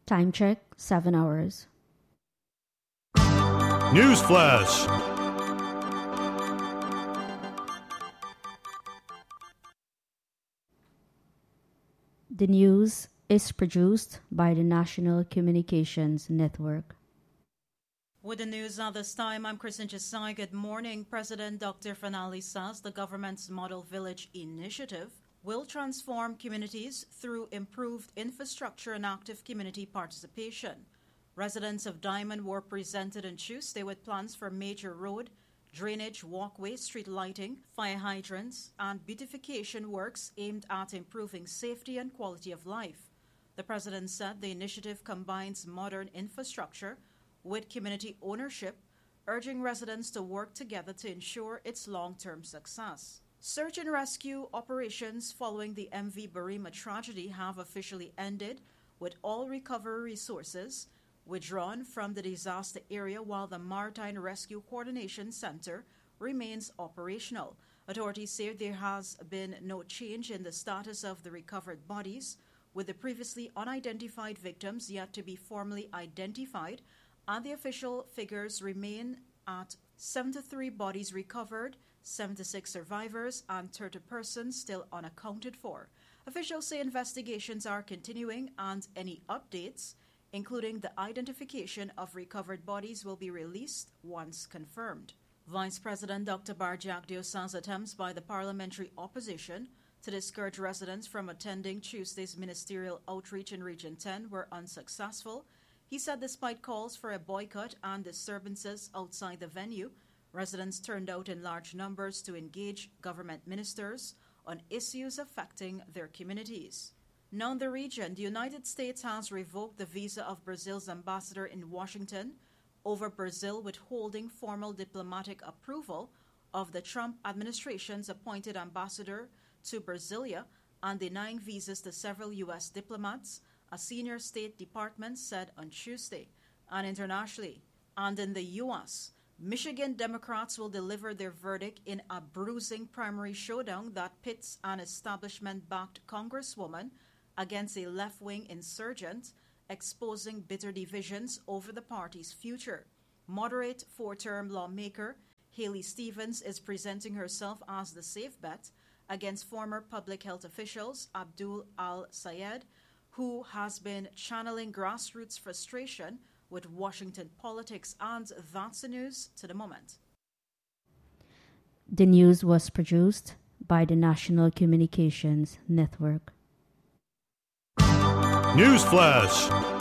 Time check, 7 hours. News Flash. The news is produced by the National Communications Network. With the news at this time, I'm Kristen Chesai. Good morning. President Dr. Fanali says the government's Model Village initiative will transform communities through improved infrastructure and active community participation. Residents of Diamond were presented on Tuesday with plans for major road, drainage, walkway, street lighting, fire hydrants, and beautification works aimed at improving safety and quality of life. The president said the initiative combines modern infrastructure with community ownership, urging residents to work together to ensure its long-term success. Search and rescue operations following the MV Barima tragedy have officially ended, with all recovery resources withdrawn from the disaster area while the Maritime Rescue Coordination Center remains operational. Authorities say there has been no change in the status of the recovered bodies, with the previously unidentified victims yet to be formally identified, and the official figures remain at 73 bodies recovered, 76 survivors, and 30 persons still unaccounted for. Officials say investigations are continuing and any updates, including the identification of recovered bodies, will be released once confirmed. Vice President Dr. Barjagdeo says attempts by the parliamentary opposition to discourage residents from attending Tuesday's ministerial outreach in Region 10 were unsuccessful. He said despite calls for a boycott and disturbances outside the venue, residents turned out in large numbers to engage government ministers on issues affecting their communities. Now in the region, the United States has revoked the visa of Brazil's ambassador in Washington over Brazil withholding formal diplomatic approval of the Trump administration's appointed ambassador to Brasilia and denying visas to several U.S. diplomats, a senior State Department said on Tuesday. And internationally, and in the U.S., Michigan Democrats will deliver their verdict in a bruising primary showdown that pits an establishment-backed congresswoman against a left-wing insurgent, exposing bitter divisions over the party's future. Moderate four-term lawmaker Haley Stevens is presenting herself as the safe bet against former public health officials Abdul Al-Sayed, who has been channeling grassroots frustration with Washington politics. And that's the news to the moment. The news was produced by the National Communications Network. News Flash.